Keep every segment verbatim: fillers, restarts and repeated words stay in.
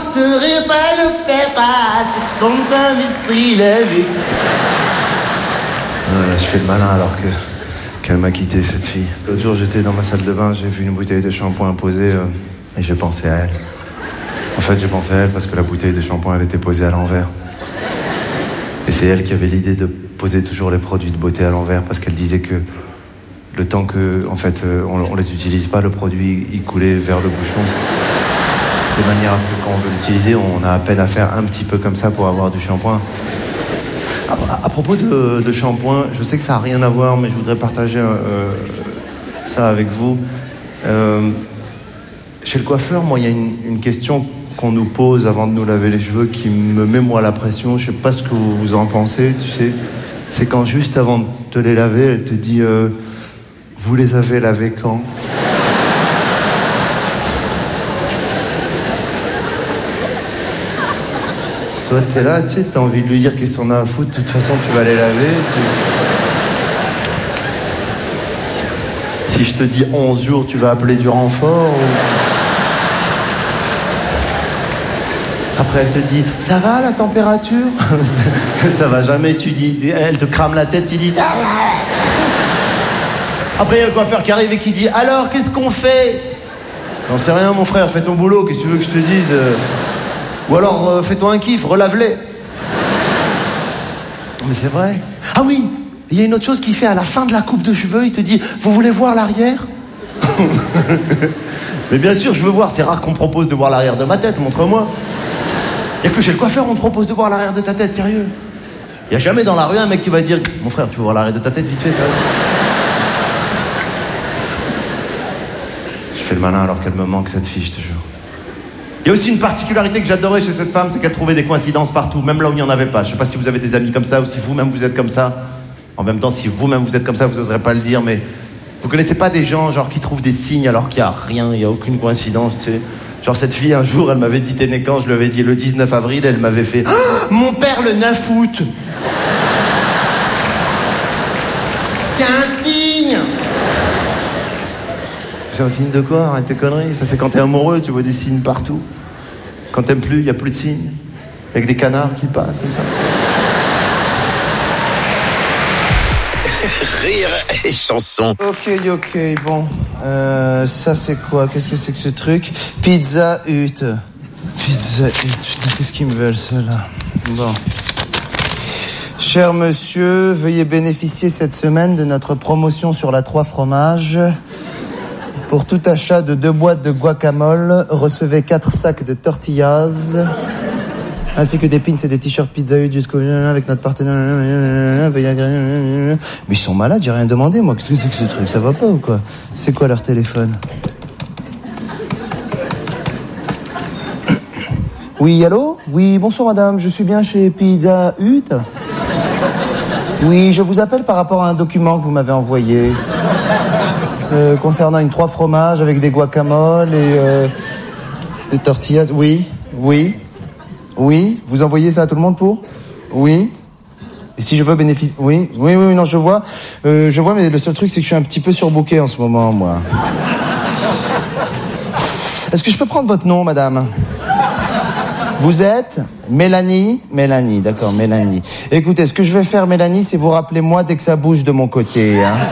sourire t'as le pétage, comme un missile avec. Ah, là, je fais le malin alors que qu'elle m'a quitté, cette fille. L'autre jour, j'étais dans ma salle de bain, j'ai vu une bouteille de shampoing posée euh, et j'ai pensé à elle. En fait, j'ai pensé à elle parce que la bouteille de shampoing, elle était posée à l'envers. Et c'est elle qui avait l'idée de poser toujours les produits de beauté à l'envers parce qu'elle disait que le temps que, en fait, euh, on, on les utilise pas, le produit, il coulait vers le bouchon. De manière à ce que quand on veut l'utiliser, on a à peine à faire un petit peu comme ça pour avoir du shampoing. À, à propos de, de shampoing, je sais que ça n'a rien à voir, mais je voudrais partager euh, ça avec vous. Euh, chez le coiffeur, moi, il y a une, une question qu'on nous pose avant de nous laver les cheveux qui me met, moi, la pression. Je ne sais pas ce que vous, vous en pensez, tu sais. C'est quand juste avant de te les laver, elle te dit euh, « Vous les avez lavés quand ?» Toi, t'es là, tu sais, t'as envie de lui dire qu'est-ce qu'on a à foutre, de toute façon, tu vas les laver. Tu... Si je te dis onze jours, tu vas appeler du renfort ou... Après, elle te dit, ça va la température? Ça va jamais, tu dis, elle te crame la tête, tu dis, ça va. Après, il y a le coiffeur qui arrive et qui dit, alors, qu'est-ce qu'on fait? J'en sais rien, mon frère, fais ton boulot, qu'est-ce que tu veux que je te dise? Ou alors, euh, fais-toi un kiff, relave-les. Mais c'est vrai. Ah oui, il y a une autre chose qu'il fait à la fin de la coupe de cheveux, il te dit, vous voulez voir l'arrière? Mais bien sûr, je veux voir, c'est rare qu'on me propose de voir l'arrière de ma tête, montre-moi. Il n'y a que chez le coiffeur, on te propose de voir l'arrière de ta tête, sérieux. Il n'y a jamais dans la rue un mec qui va dire, mon frère, tu veux voir l'arrière de ta tête, vite fait, sérieux. Je fais le malin alors qu'elle me manque, cette fille, je te jure. Il y a aussi une particularité que j'adorais chez cette femme, c'est qu'elle trouvait des coïncidences partout, même là où il n'y en avait pas. Je sais pas si vous avez des amis comme ça ou si vous-même vous êtes comme ça. En même temps, si vous-même vous êtes comme ça, vous n'oserez pas le dire, mais vous connaissez pas des gens genre qui trouvent des signes alors qu'il n'y a rien, il n'y a aucune coïncidence, tu sais. Genre cette fille, un jour, elle m'avait dit t'es né quand, je lui avais dit le dix-neuf avril, elle m'avait fait ah, mon père le neuf août. C'est un signe. C'est un signe de quoi? Arrête tes conneries. Ça, c'est quand t'es amoureux, tu vois des signes partout. Quand t'aimes plus, il n'y a plus de signes. Avec des canards qui passent comme ça. Rire et chanson. Ok, ok, bon. Euh, ça, c'est quoi? Qu'est-ce que c'est que ce truc? Pizza Hut. Pizza Hut. Putain, qu'est-ce qu'ils me veulent, ceux-là? Bon. Cher monsieur, veuillez bénéficier cette semaine de notre promotion sur la trois fromages. Pour tout achat de deux boîtes de guacamole, recevez quatre sacs de tortillas, ainsi que des pins et des t-shirts Pizza Hut jusqu'au avec notre partenaire. Mais ils sont malades, j'ai rien demandé, moi. Qu'est-ce que c'est que ce truc? Ça va pas ou quoi? C'est quoi leur téléphone? Oui, allô? Oui, bonsoir madame, je suis bien chez Pizza Hut. Oui, je vous appelle par rapport à un document que vous m'avez envoyé. Euh, concernant une trois fromages avec des guacamoles et euh, des tortillas. Oui, oui, oui. Vous envoyez ça à tout le monde pour? Oui. Et si je veux bénéficier... Oui, oui, oui, non, je vois. Euh, je vois, mais le seul truc, c'est que je suis un petit peu surbooké en ce moment, moi. Est-ce que je peux prendre votre nom, madame? Vous êtes Mélanie? Mélanie, d'accord, Mélanie. Écoutez, ce que je vais faire, Mélanie, c'est vous rappeler moi dès que ça bouge de mon côté, hein.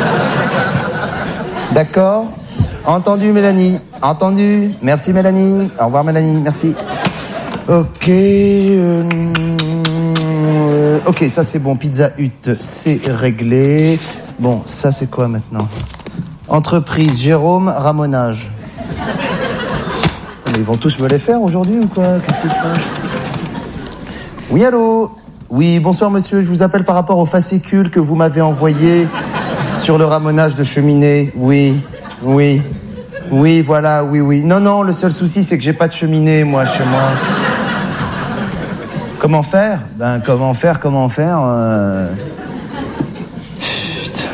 D'accord? Entendu, Mélanie. Entendu. Merci, Mélanie. Au revoir, Mélanie. Merci. Ok. Euh, euh, ok, ça c'est bon. Pizza Hut, c'est réglé. Bon, ça c'est quoi maintenant? Entreprise Jérôme Ramonage. Mais ils vont tous me les faire aujourd'hui ou quoi? Qu'est-ce qui se passe? Oui, allô? Oui, bonsoir monsieur. Je vous appelle par rapport au fascicule que vous m'avez envoyé sur le ramonage de cheminée. Oui, oui, oui, voilà, oui, oui. Non, non, le seul souci, c'est que j'ai pas de cheminée, moi, chez moi. Comment faire? Ben, comment faire, comment faire euh... Putain.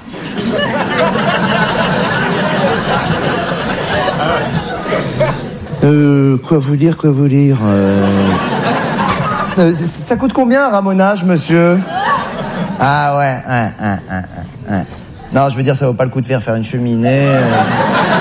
Euh, quoi vous dire, quoi vous dire euh... Euh, ça coûte combien un ramonage, monsieur? Ah ouais, ouais, ouais, ouais, ouais. Non, je veux dire, ça vaut pas le coup de faire faire une cheminée. Euh...